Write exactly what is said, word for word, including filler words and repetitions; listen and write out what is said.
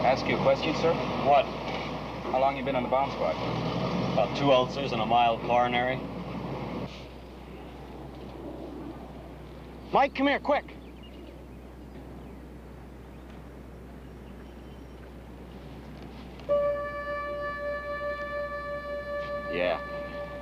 Ask you a question, sir? What? How long you been on the bomb squad? About two ulcers and a mild coronary. Mike, come here, quick. Yeah.